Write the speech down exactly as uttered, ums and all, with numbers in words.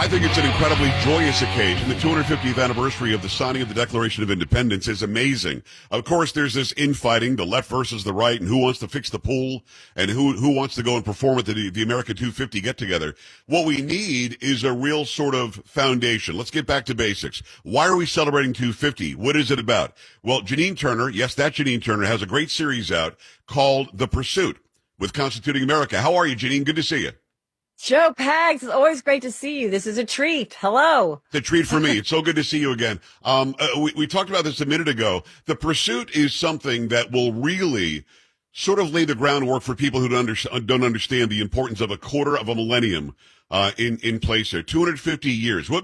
I think it's an incredibly joyous occasion. The two hundred fiftieth anniversary of the signing of the Declaration of Independence is amazing. Of course, there's this infighting, the left versus the right, and who wants to fix the pool, and who who wants to go and perform at the, the America two fifty get-together. What we need is a real sort of foundation. Let's get back to basics. Why are we celebrating two fifty? What is it about? Well, Janine Turner, yes, that Janine Turner, has a great series out called The Pursuit with Constituting America. How are you, Janine? Good to see you. Joe Pags, it's always great to see you. This is a treat. Hello. It's a treat for me. It's so good to see you again. Um, uh, we, we talked about this a minute ago. The Pursuit is something that will really sort of lay the groundwork for people who don't, under, don't understand the importance of a quarter of a millennium uh, in, in place there. two hundred fifty years. What